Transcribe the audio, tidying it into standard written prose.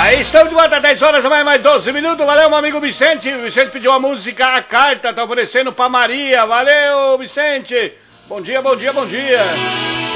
Estamos de volta, 10 horas, mais 12 minutos. Valeu, meu amigo Vicente. O Vicente pediu a música A Carta, tá oferecendo pra Maria. Valeu, Vicente. Bom dia, bom dia, bom dia.